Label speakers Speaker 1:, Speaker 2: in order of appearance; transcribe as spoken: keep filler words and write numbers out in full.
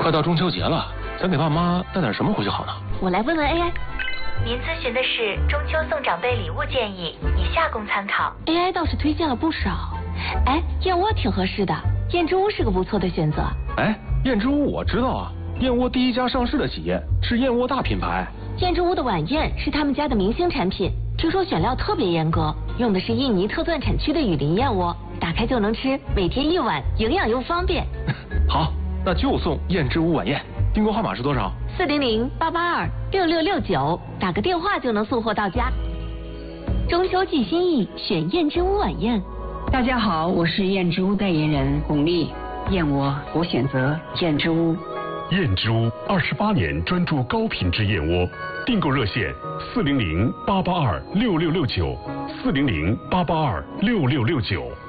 Speaker 1: 快到中秋节了，咱给爸妈带点什么回去好呢？
Speaker 2: 我来问问 A I。
Speaker 3: 您咨询的是中秋送长辈礼物建议，以下供参考。
Speaker 2: A I 倒是推荐了不少。哎，燕窝挺合适的，燕之屋是个不错的选择。
Speaker 1: 哎，燕之屋我知道啊，燕窝第一家上市的企业是燕窝大品牌。
Speaker 2: 燕之屋的晚宴是他们家的明星产品，听说选料特别严格，用的是印尼特钻产区的雨林燕窝，打开就能吃，每天一碗，营养又方便。
Speaker 1: 好，那就送燕之屋晚宴。订购号码是多少？
Speaker 2: 四零零八八二六六六九，打个电话就能送货到家。中秋寄心意，选燕之屋晚宴。
Speaker 4: 大家好，我是燕之屋代言人巩俐。燕窝我选择燕之屋。
Speaker 5: 燕之屋二十八年专注高品质燕窝，订购热线四零零八八二六六六九，四零零八八二六六六九。